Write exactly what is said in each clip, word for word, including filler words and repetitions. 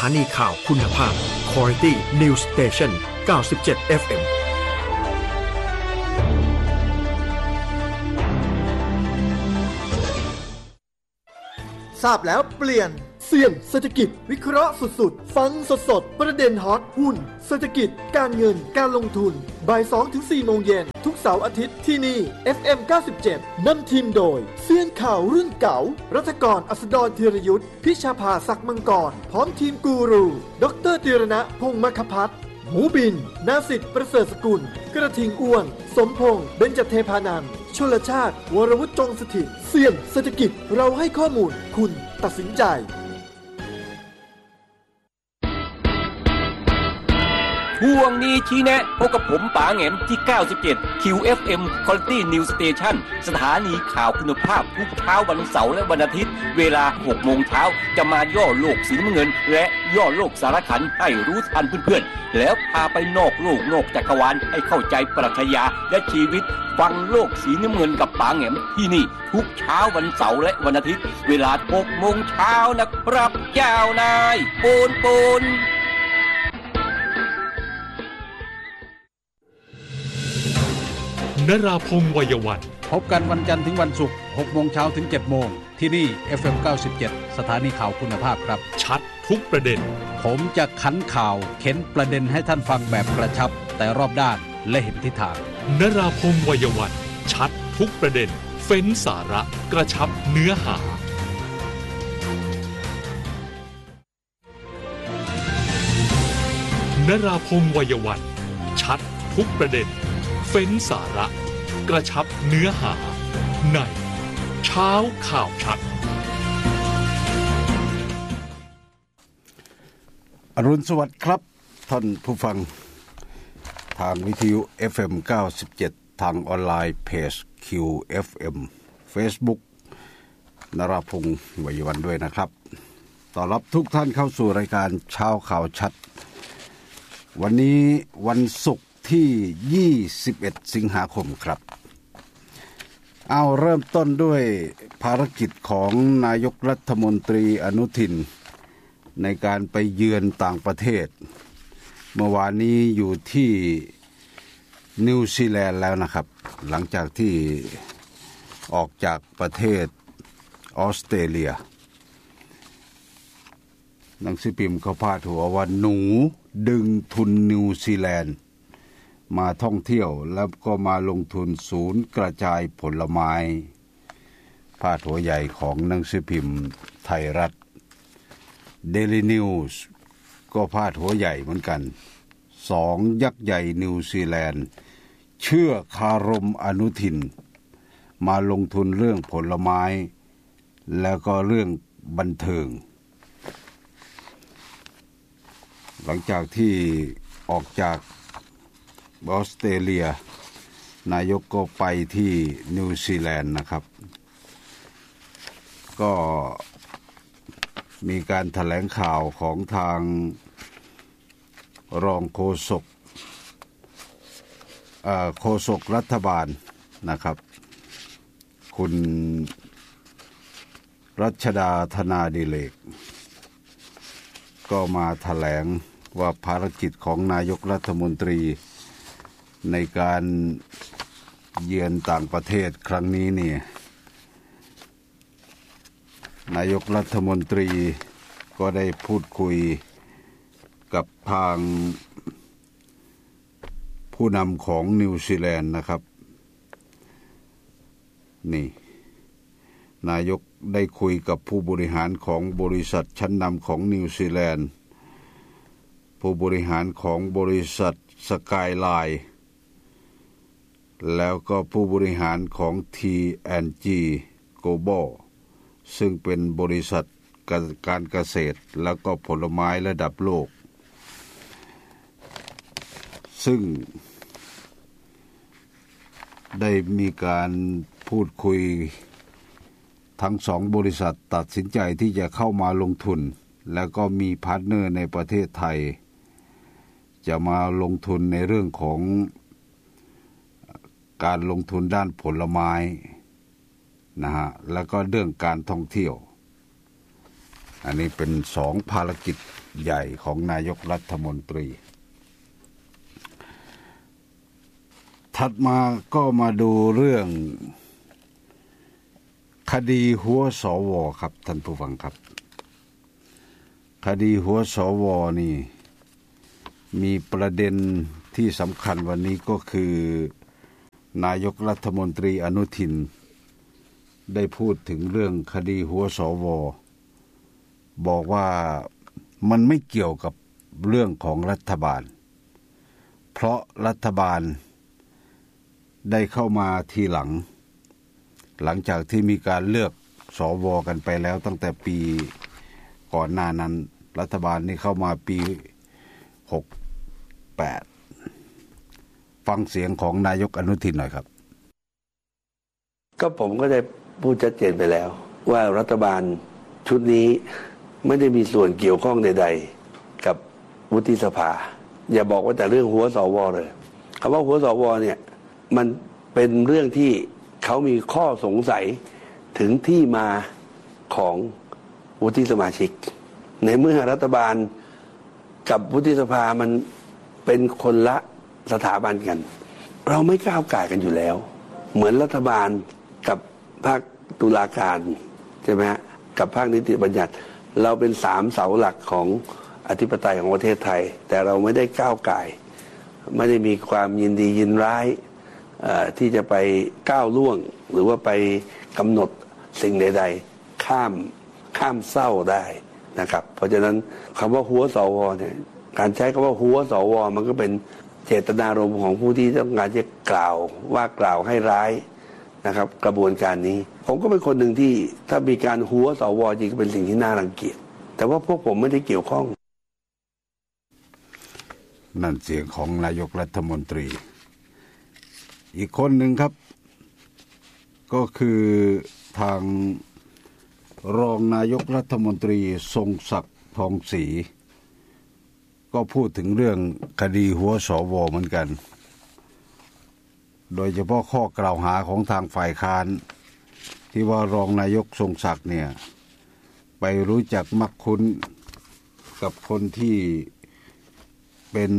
ถานีข่าวคุณภาพ Quality News Station เก้าสิบเจ็ด เอฟ เอ็มทราบแล้วเปลี่ยนเสี่ยงเศรษฐกิจวิเคราะห์สุดๆฟังสดๆประเด็นฮอตหุ้นเศรษฐกิจการเงินการลงทุนบ่าย สองถึงสี่ โมงเย็นทุกเสาร์อาทิตย์ที่นี่ เอฟ เอ็ม เก้าสิบเจ็ด นำทีมโดยเซียนข่าวรุ่นเก่ารัฐกรอัสดรธีรยุทธพิชาภาศักดิ์มังกรพร้อมทีมกูรูดร.ธีรณะพงษ์มคพัฒน์หมูบินนาสิทธิ์ประเสริฐสกุลกระทิงอ้วนสมพงษ์เบญจเทพานันท์ชลชาติวรวุฒิจงสถิตเสี่ยงเศรษฐกิจเราให้ข้อมูลคุณตัดสินใจช่วงนี้ชี้แนะพบกับผมป๋าแหงมที่เก้าสิบเจ็ด คิว เอฟ เอ็ม Quality News Station สถานีข่าวคุณภาพทุกเช้าวันเสาร์และวันอาทิตย์เวลา หกโมงเช้าจะมาย่อโลกสีน้ำเงินและย่อโลกสารขันให้รู้ทันเพื่อนๆแล้วพาไปนอกโลกนอกจักรวาลให้เข้าใจปรัชญาและชีวิตฟังโลกสีน้ำเงินกับป๋าแหงมที่นี่ทุกเช้าวันเสาร์และวันอาทิตย์เวลา หกโมงเช้านะครับเจ้านายโปนโปนนราพงษ์วัยวันพบกันวันจันทร์ถึงวันศุกร์ หกโมงเช้าถึง เจ็ดโมงที่นี่ เอฟ เอ็ม เก้าสิบเจ็ด สถานีข่าวคุณภาพครับชัดทุกประเด็นผมจะขันข่าวเข็นประเด็นให้ท่านฟังแบบกระชับแต่รอบด้านและเห็นทิศทางนราพงษ์วัยวันชัดทุกประเด็นเฟ้นสาระกระชับเนื้อหานราพงษ์วัยวันชัดทุกประเด็นเฟ้นสาระกระชับเนื้อหาในเช้าข่าวชัดอรุณสวัสดิ์ครับท่านผู้ฟังทางวิทยุ เอฟ เอ็ม เก้าสิบเจ็ด ทางออนไลน์เพจ คิว เอฟ เอ็ม Facebook นราพงษ์วัยวันด้วยนะครับต้อนรับทุกท่านเข้าสู่รายการเช้าข่าวชัดวันนี้วันศุกร์ที่ยี่สิบเอ็ดสิงหาคมครับเอาเริ่มต้นด้วยภารกิจของนายกรัฐมนตรีอนุทินในการไปเยือนต่างประเทศเมื่อวานนี้อยู่ที่นิวซีแลนด์แล้วนะครับหลังจากที่ออกจากประเทศออสเตรเลียหนังสือพิมพ์เขาพาดหัวว่าหนูดึงทุนนิวซีแลนด์มาท่องเที่ยวแล้วก็มาลงทุนศูนย์กระจายผลไม้พาดหัวใหญ่ของหนังสือพิมพ์ไทยรัฐ Daily News ก็พาดหัวใหญ่เหมือนกันสองยักษ์ใหญ่นิวซีแลนด์เชื่อคารมอนุทินมาลงทุนเรื่องผลไม้แล้วก็เรื่องบันเทิงหลังจากที่ออกจากออสเตรเลียนายกก็ไปที่นิวซีแลนด์นะครับก็มีการแถลงข่าวของทางรองโฆษกเอ่อโฆษกรัฐบาลนะครับคุณรัชดาธนาดิเรกก็มาแถลงว่าภารกิจของนายกรัฐมนตรีในการเยือนต่างประเทศครั้งนี้เนี่ยนายกรัฐมนตรีก็ได้พูดคุยกับทางผู้นำของนิวซีแลนด์นะครับนี่นายกได้คุยกับผู้บริหารของบริษัทชั้นนำของนิวซีแลนด์ผู้บริหารของบริษัทสกายไลน์แล้วก็ผู้บริหารของ ที แอนด์ จี Global ซึ่งเป็นบริษัทการเกษตรแล้วก็ผลไม้ระดับโลกซึ่งได้มีการพูดคุยทั้งสองบริษัทตัดสินใจที่จะเข้ามาลงทุนแล้วก็มีพาร์ทเนอร์ในประเทศไทยจะมาลงทุนในเรื่องของการลงทุนด้านผลไม้นะฮะแล้วก็เรื่องการท่องเที่ยวอันนี้เป็นสองภารกิจใหญ่ของนายกรัฐมนตรีถัดมาก็มาดูเรื่องคดีหัวสวครับท่านผู้ฟังครับคดีหัวสวนี่มีประเด็นที่สำคัญวันนี้ก็คือนายกรัฐมนตรีอนุทินได้พูดถึงเรื่องคดีหัวสวบอกว่ามันไม่เกี่ยวกับเรื่องของรัฐบาลเพราะรัฐบาลได้เข้ามาทีหลังหลังจากที่มีการเลือกสวกันไปแล้วตั้งแต่ปีก่อนหน้านั้นรัฐบาลนี่เข้ามาปีหกแปดฟังเสียงของนายกอนุทินหน่อยครับก็ผมก็ได้พูดชัดเจนไปแล้วว่ารัฐบาลชุดนี้ไม่ได้มีส่วนเกี่ยวข้องใดๆกับวุฒิสภาอย่าบอกว่าแต่เรื่องหัวสวเลยคำว่าหัวสวเนี่ยมันเป็นเรื่องที่เขามีข้อสงสัยถึงที่มาของวุฒิสมาชิกในเมื่อรัฐบาลกับวุฒิสภามันเป็นคนละสถาบันกันเราไม่ก้าวก่ายกันอยู่แล้วเหมือนรัฐบาลกับภาคตุลาการใช่ไหมฮะกับภาคนิติบัญญัติเราเป็นสามเสาหลักของอธิปไตยของประเทศไทยแต่เราไม่ได้ก้าวก่ายไม่ได้มีความยินดียินร้ายที่จะไปก้าวล่วงหรือว่าไปกำหนดสิ่งใดๆข้ามข้ามเศร้าได้นะครับเพราะฉะนั้นคำว่าหัวสวเนี่ยการใช้คำว่าหัวสวมันก็เป็นเจตนารมณ์ของผู้ที่ต้องการจะกล่าวว่ากล่าวให้ร้ายนะครับกระบวนการนี้ผมก็เป็นคนหนึ่งที่ถ้ามีการหัวสวจริงก็เป็นสิ่งที่น่ารังเกียจแต่ว่าพวกผมไม่ได้เกี่ยวข้องนั่นเสียงของนายกรัฐมนตรีอีกคนหนึ่งครับก็คือทางรองนายกรัฐมนตรีทรงศักดิ์ทองศรีก็พูดถึงเรื่องคดีหัวสวเหมือนกันโดยเฉพาะข้อกล่าวหาของทางฝ่ายค้านที่ว่ารองนายกทรงศักดิ์เนี่ยไปรู้จักมักคุ้นกับคนที่เป็น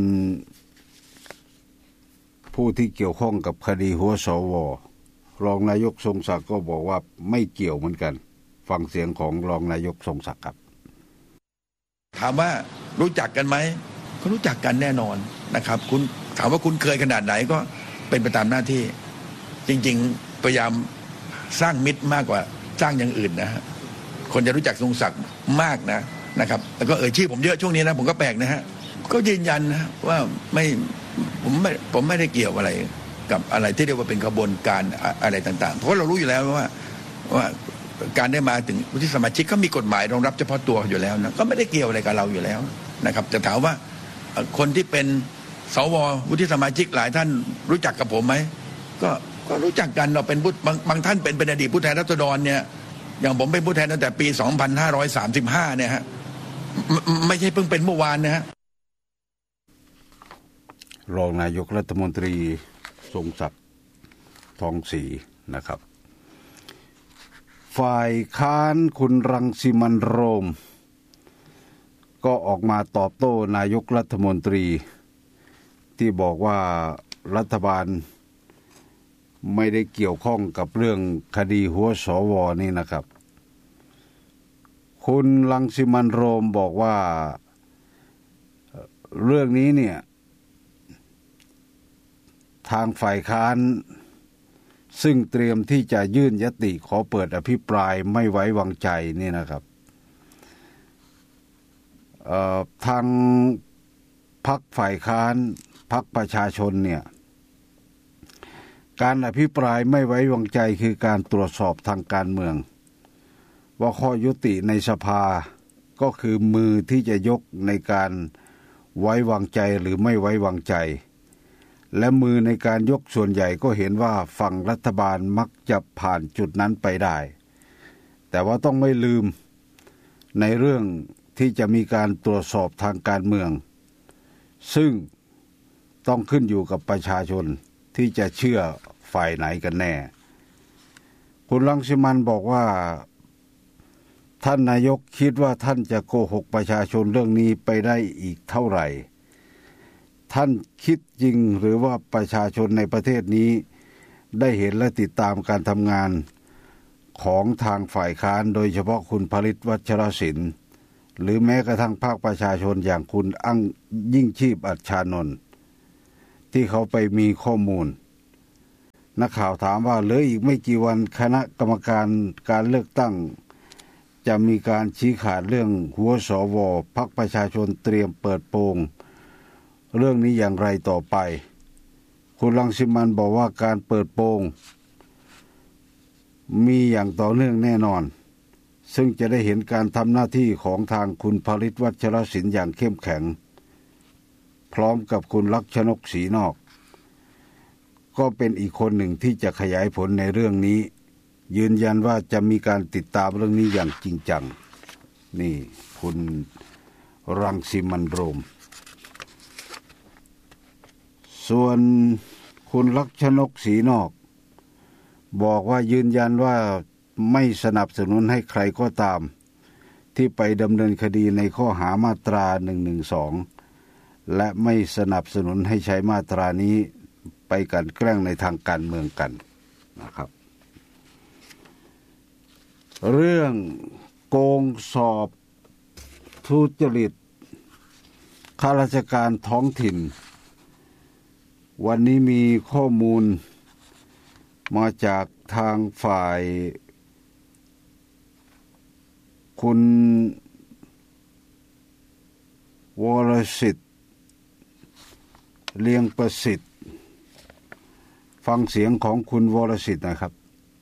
ผู้ที่เกี่ยวข้องกับคดีหัวสวรองนายกทรงศักดิ์ก็บอกว่าไม่เกี่ยวเหมือนกันฟังเสียงของรองนายกทรงศักดิ์ครับถามว่ารู้จักกันไหมก็รู้จักกันแน่นอนนะครับคุณถามว่าคุณเคยขนาดไหนก็เป็นไปตามหน้าที่จริงๆพยายามสร้างมิตรมากกว่าสร้างอย่างอื่นนะฮะคนจะรู้จักทรงศักดิ์มากนะนะครับแล้วก็เอ่ยชื่อผมเยอะช่วงนี้นะผมก็แปลกนะฮะก็ยืนยันนะว่าไม่ผมไม่ผมไม่ได้เกี่ยวอะไรกับอะไรที่เรียกว่าเป็นขบวนการอะไรต่างๆเพราะเรารู้อยู่แล้วว่าว่าการได้มาถึงวุฒิสมาชิกก็มีกฎหมายรองรับเฉพาะตัวอยู่แล้วนะก็ไม่ได้เกี่ยวอะไรกับเราอยู่แล้วนะครับแต่ถามว่าคนที่เป็นสววุฒิสมาชิกหลายท่านรู้จักกับผมไหมก็ก็รู้จักกันเราเป็นผู้บางบางท่านเป็นเป็นอดีตผู้แทนราษฎรเนี่ยอย่างผมเป็นผู้แทนตั้งแต่ปีสองพันห้าร้อยสามสิบห้าเนี่ยฮะไม่ใช่เพิ่งเป็นเมื่อวานนะฮะรองนายกรัฐมนตรีทรงศักดิ์ทองศรีนะครับฝ่ายค้านคุณรังสิมันต์โรมก็ออกมาตอบโต้นายกรัฐมนตรีที่บอกว่ารัฐบาลไม่ได้เกี่ยวข้องกับเรื่องคดีหัวสวนี่นะครับคุณรังสิมันต์โรมบอกว่าเรื่องนี้เนี่ยทางฝ่ายค้านซึ่งเตรียมที่จะยื่นยติขอเปิดอภิปรายไม่ไว้วางใจนี่นะครับเอ่อทางพรรคฝ่ายค้านพรรคประชาชนเนี่ยการอภิปรายไม่ไว้วางใจคือการตรวจสอบทางการเมืองว่าข้อยุติในสภาก็คือมือที่จะยกในการไว้วางใจหรือไม่ไว้วางใจและมือในการยกส่วนใหญ่ก็เห็นว่าฝั่งรัฐบาลมักจะผ่านจุดนั้นไปได้แต่ว่าต้องไม่ลืมในเรื่องที่จะมีการตรวจสอบทางการเมืองซึ่งต้องขึ้นอยู่กับประชาชนที่จะเชื่อฝ่ายไหนกันแน่คุณรังสิมันต์บอกว่าท่านนายกคิดว่าท่านจะโกหกประชาชนเรื่องนี้ไปได้อีกเท่าไหร่ท่านคิดจริงหรือว่าประชาชนในประเทศนี้ได้เห็นและติดตามการทำงานของทางฝ่ายค้านโดยเฉพาะคุณผลิตวัชรศิลป์หรือแม้กระทั่งภาคประชาชนอย่างคุณอั้งยิ่งชีพอัจฉานนท์ที่เขาไปมีข้อมูลนักข่าวถามว่าเหลืออีกไม่กี่วันคณะกรรมการการเลือกตั้งจะมีการชี้ขาดเรื่องหัวสวพรรคประชาชนเตรียมเปิดโปงเรื่องนี้อย่างไรต่อไปคุณรังสิมันต์บอกว่าการเปิดโปงมีอย่างต่อเนื่องแน่นอนซึ่งจะได้เห็นการทำหน้าที่ของทางคุณผลิตวัชรศิลป์อย่างเข้มแข็งพร้อมกับคุณลักษณกศรีนอกก็เป็นอีกคนหนึ่งที่จะขยายผลในเรื่องนี้ยืนยันว่าจะมีการติดตามเรื่องนี้อย่างจริงจังนี่คุณรังสิมันต์โรมส่วนคุณลักษณกศรีนอกบอกว่ายืนยันว่าไม่สนับสนุนให้ใครก็ตามที่ไปดำเนินคดีในข้อหามาตราหนึ่งหนึ่งสองและไม่สนับสนุนให้ใช้มาตรานี้ไปกลั่นแกล้งในทางการเมืองกันนะครับเรื่องโกงสอบทุจริตข้าราชการท้องถิ่นวันนี้มีข้อมูลมาจากทางฝ่ายคุณวรสิทธิ์เลียงประสิทธิ์ฟังเสียงของคุณวรสิทธิ์นะครับ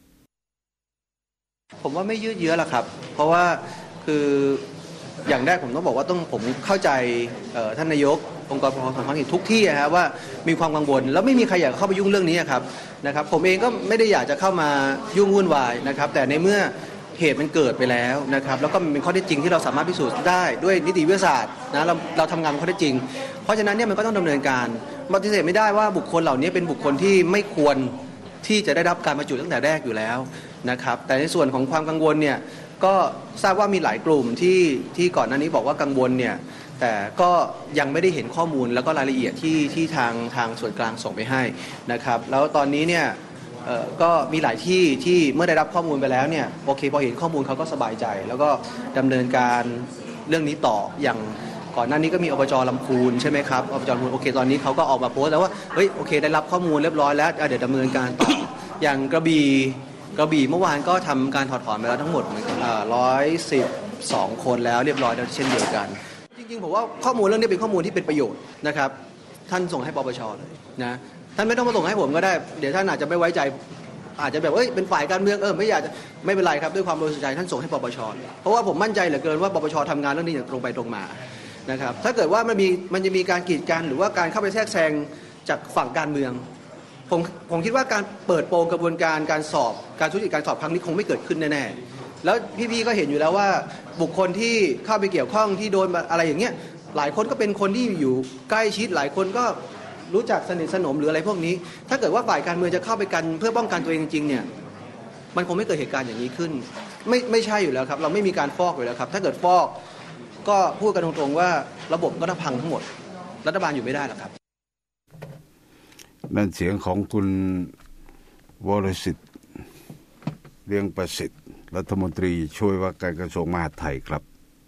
ผมว่าไม่ยืดเยื้อหรอกครับเพราะว่าคืออย่างแรกผมต้องบอกว่าต้องผมเข้าใจท่านนายกองค์กรปกครองส่วนท้องถิ่นทุกที่นะครับว่ามีความกังวลแล้วไม่มีใครอยากเข้าไปยุ่งเรื่องนี้ครับนะครับผมเองก็ไม่ได้อยากจะเข้ามายุ่งวุ่นวายนะครับแต่ในเมื่อเหตุมันเกิดไปแล้วนะครับแล้วก็เป็นข้อเท็จจริงที่เราสามารถพิสูจน์ได้ด้วยนิติวิทยาศาสตร์นะเราเราทำงานข้อเท็จจริงเพราะฉะนั้นเนี่ยมันก็ต้องดำเนินการปฏิเสธไม่ได้ว่าบุคคลเหล่านี้เป็นบุคคลที่ไม่ควรที่จะได้รับการบรรจุตั้งแต่แรกอยู่แล้วนะครับแต่ในส่วนของความกังวลเนี่ยก็ทราบว่ามีหลายกลุ่มที่ที่ก่อนหน้านี้บอกว่ากังวลเนี่ยแต่ก็ยังไม่ได้เห็นข้อมูลแล้วก็รายละเอียดที่ที่ทางทางส่วนกลางส่งไปให้นะครับแล้วตอนนี้เนี่ยก็มีหลายที่ที่เมื่อได้รับข้อมูลไปแล้วเนี่ยโอเคพอเห็นข้อมูลเขาก็สบายใจแล้วก็ดำเนินการเรื่องนี้ต่ออย่างก่อนหน้านี้ก็มีอบจ.ลำพูนใช่ไหมครับอบจ.ลำพูนโอเคตอนนี้เขาก็ออกมาโพสต์แล้วว่าเฮ้ยโอเคได้รับข้อมูลเรียบร้อยแล้วเดี๋ยวดำเนินการต่อ อย่างกระบี่กระบี่เมื่อวานก็ทำการถอดถอนไปแล้วทั้งหมดร้อยสิบสองคนแล้วเรียบร้อยแล้วเช่นเดียวกันจริงๆผมว่าข้อมูลเรื่องนี้เป็นข้อมูลที่เป็นประโยชน์นะครับท่านส่งให้ปปช.เลยนะท่านไม่ต้องมาส่งให้ผมก็ได้เดี๋ยวท่านอาจจะไม่ไว้ใจอาจจะแบบเอ้ยเป็นฝ่ายการเมืองเออไม่อยากจะไม่เป็นไรครับด้วยความบริสุทธิ์ใจท่านส่งให้ปปช.เพราะว่าผมมั่นใจเหลือเกินว่าปปช.ทำงานเรื่องนี้อย่างตรงไปตรงมานะครับถ้าเกิดว่ามันมีมันจะมีการกีดกันหรือว่าการเข้าไปแทรกแซงจากฝั่งการเมืองผมผมคิดว่าการเปิดโปงกระบวนการการสอบการทุจริตการสอบครั้งนี้คงไม่เกิดขึ้นแน่ๆแล้วพี่ๆก็เห็นอยู่แล้วว่าบุคคลที่เข้าไปเกี่ยวข้องที่โดนอะไรอย่างเงี้ยหลายคนก็เป็นคนที่อยู่ใกล้ชิดหลายคนก็รู้จักสนิทสนมหรืออะไรพวกนี้ถ้าเกิดว่าฝ่ายการเมืองจะเข้าไปกันเพื่อป้องกันตัวเองจริงๆเนี่ยมันคงไม่เกิดเหตุการณ์อย่างนี้ขึ้นไม่ไม่ใช่อยู่แล้วครับเราไม่มีการฟอกอยู่แล้วครับถ้าเกิดฟอกก็พูดกันตรงๆว่าระบบก็จะพังทั้งหมดรัฐบาลอยู่ไม่ได้หรอกครับนั่นเสียงของคุณวรสิทธิ์เลียงประสิทธิ์รัฐมนตรีช่วยว่าการกระทรวงมหาดไทยครับ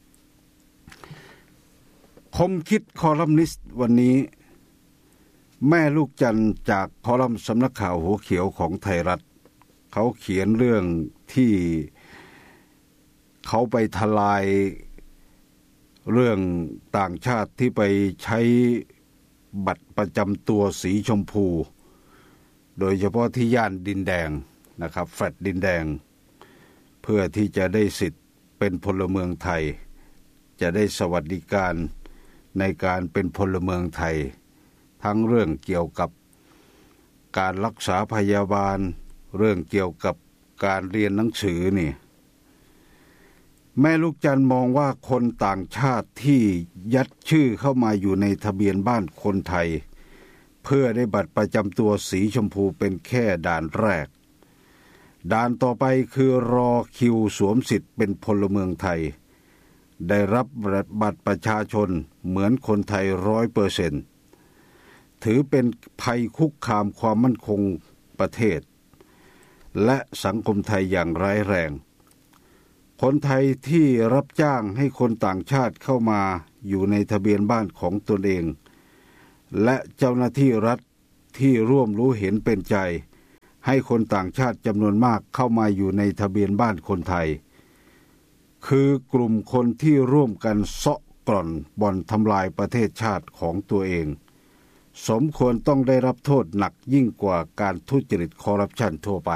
คมคิดคอลัมนิสต์วันนี้แม่ลูกจันจากคอลัมน์สำนักข่าวหัวเขียวของไทยรัฐเขาเขียนเรื่องที่เขาไปทลายเรื่องต่างชาติที่ไปใช้บัตรประจำตัวสีชมพูโดยเฉพาะที่ย่านดินแดงนะครับแฟลตดินแดงเพื่อที่จะได้สิทธิ์เป็นพลเมืองไทยจะได้สวัสดิการในการเป็นพลเมืองไทยทั้งเรื่องเกี่ยวกับการรักษาพยาบาลเรื่องเกี่ยวกับการเรียนหนังสือนี่แม่ลูกจันมองว่าคนต่างชาติที่ยัดชื่อเข้ามาอยู่ในทะเบียนบ้านคนไทยเพื่อได้บัตรประจำตัวสีชมพูเป็นแค่ด่านแรกด่านต่อไปคือรอคิวสวมสิทธิ์เป็นพลเมืองไทยได้รับบัตรประชาชนเหมือนคนไทย ร้อยเปอร์เซ็นต์ ถือเป็นภัยคุกคามความมั่นคงประเทศและสังคมไทยอย่างร้ายแรงคนไทยที่รับจ้างให้คนต่างชาติเข้ามาอยู่ในทะเบียนบ้านของตนเองและเจ้าหน้าที่รัฐที่ร่วมรู้เห็นเป็นใจให้คนต่างชาติจำนวนมากเข้ามาอยู่ในทะเบียนบ้านคนไทยคือกลุ่มคนที่ร่วมกันเซาะกร่อนบ่อนทำลายประเทศชาติของตัวเองสมควรต้องได้รับโทษหนักยิ่งกว่าการทุจริตคอร์รัปชันทั่วไป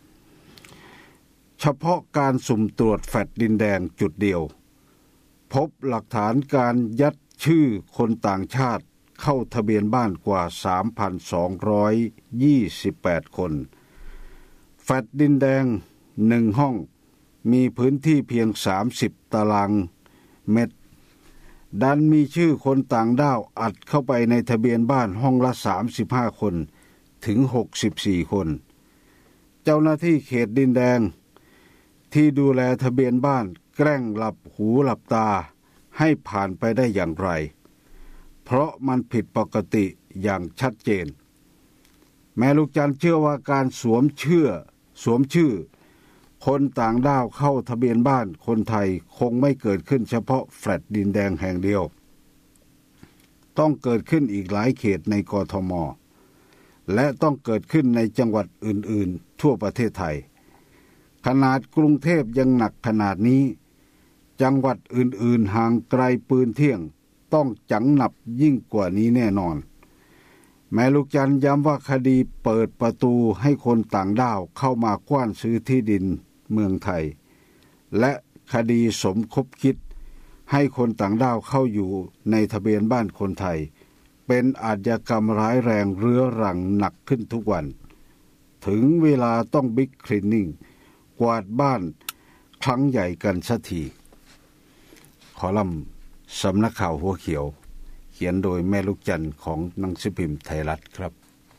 เฉพาะการสุ่มตรวจแฟลตดินแดงจุดเดียวพบหลักฐานการยัดชื่อคนต่างชาติเข้าทะเบียนบ้านกว่า สามพันสองร้อยยี่สิบแปด คนแฟลตดินแดงหนึ่งห้องมีพื้นที่เพียงสามสิบตารางเมตรดันมีชื่อคนต่างด้าวอัดเข้าไปในทะเบียนบ้านห้องละสามสิบห้าคนถึงหกสิบสี่คนเจ้าหน้าที่เขตดินแดงที่ดูแลทะเบียนบ้านแกล้งหลับหูหลับตาให้ผ่านไปได้อย่างไรเพราะมันผิดปกติอย่างชัดเจนแม่ลูกจันทร์เชื่อว่าการสวมเชื่อสวมชื่อคนต่างด้าวเข้าทะเบียนบ้านคนไทยคงไม่เกิดขึ้นเฉพาะแฟลตดินแดงแห่งเดียวต้องเกิดขึ้นอีกหลายเขตในกทม.และต้องเกิดขึ้นในจังหวัดอื่นๆทั่วประเทศไทยขนาดกรุงเทพยังหนักขนาดนี้จังหวัดอื่นๆห่างไกลปืนเที่ยงต้องจังหนับยิ่งกว่านี้แน่นอนแม่ลูกจันทร์ย้ำว่าคดีเปิดประตูให้คนต่างด้าวเข้ามากว้านซื้อที่ดินเมืองไทยและคดีสมคบคิดให้คนต่างด้าวเข้าอยู่ในทะเบียนบ้านคนไทยเป็นอาชญากรรมร้ายแรงเรื้อรังหนักขึ้นทุกวันถึงเวลาต้องบิ๊กคลีนนิ่งกวาดบ้านครั้งใหญ่กันสักทีคอลัมน์สำนักข่าวหัวเขียวเขียนโดยแม่ลูกจันทร์ของหนังสือพิมพ์ไทยรัฐครับ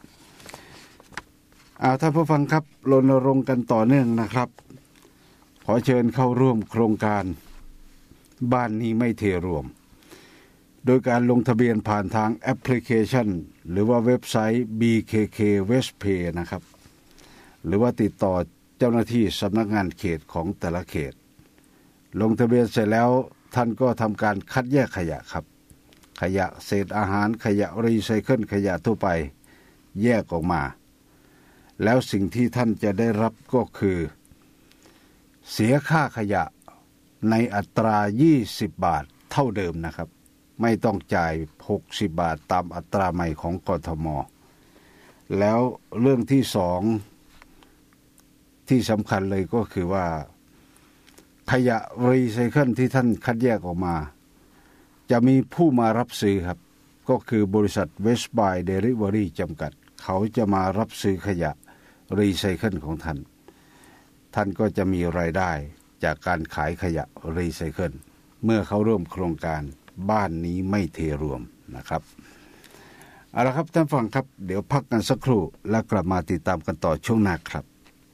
อ่าท่านผู้ฟังครับรณรงค์กันต่อเนื่องนะครับขอเชิญเข้าร่วมโครงการบ้านนี้ไม่เทรวมโดยการลงทะเบียนผ่านทางแอปพลิเคชันหรือว่าเว็บไซต์ บี เค เค Westpay นะครับหรือว่าติดต่อเจ้าหน้าที่สำนักงานเขตของแต่ละเขตลงทะเบียนเสร็จแล้วท่านก็ทำการคัดแยกขยะครับขยะเศษอาหารขยะรีไซเคิลขยะทั่วไปแยกออกมาแล้วสิ่งที่ท่านจะได้รับก็คือเสียค่าขยะในอัตรายี่สิบบาทเท่าเดิมนะครับไม่ต้องจ่ายหกสิบบาทตามอัตราใหม่ของกทม.แล้วเรื่องที่สองที่สำคัญเลยก็คือว่าขยะรีไซเคิลที่ท่านคัดแยกออกมาจะมีผู้มารับซื้อครับก็คือบริษัท West Buy Delivery จำกัดเขาจะมารับซื้อขยะรีไซเคิลของท่านท่านก็จะมีรายได้จากการขายขยะรีไซเคิลเมื่อเขาร่วมโครงการบ้านนี้ไม่เทรวมนะครับเอาละครับท่านฟังครับเดี๋ยวพักกันสักครู่แล้วกลับมาติดตามกันต่อช่วงหน้าครับ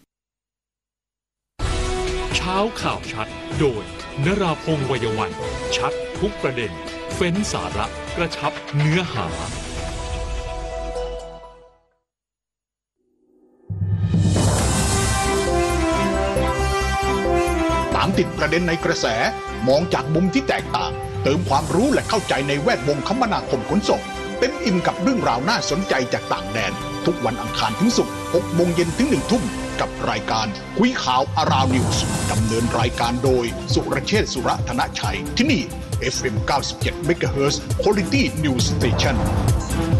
เช้าข่าวชัดโดยนราพงษ์ วัยวันชัดทุกประเด็นเฟ้นสาระกระชับเนื้อหาตามติดประเด็นในกระแสมองจากมุมที่แตกต่างเติมความรู้และเข้าใจในแวดวงคมนาคมขนส่งเต็มอิ่มกับเรื่องราวน่าสนใจจากต่างแดนทุกวันอังคารถึงศุกร์หกโมงเย็นถึงหนึ่งทุ่มกับรายการคุยข่าวอาราวนิวส์ดำเนินรายการโดยสุรเชษฐ์ สุรธนชัยที่นี่ เอฟ เอ็ม เก้าสิบเจ็ด เมกะเฮิรตซ์ Quality News Station